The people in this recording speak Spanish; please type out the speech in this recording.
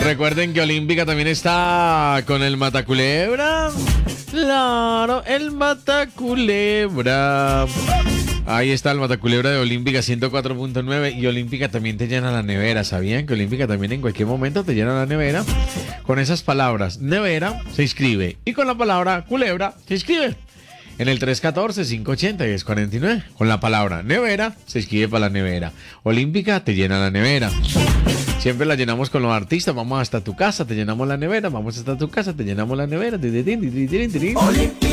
Recuerden que Olímpica también está con el Mataculebra. Claro, el Mataculebra. Ahí está el Mataculebra de Olímpica 104.9 y Olímpica también te llena la nevera. ¿Sabían que Olímpica también en cualquier momento te llena la nevera? Con esas palabras, nevera se inscribe y con la palabra culebra se inscribe. En el 314-580-1049. Con la palabra nevera se inscribe para la nevera. Olímpica te llena la nevera. Siempre la llenamos con los artistas. Vamos hasta tu casa, te llenamos la nevera. Vamos hasta tu casa, te llenamos la nevera. Olímpica.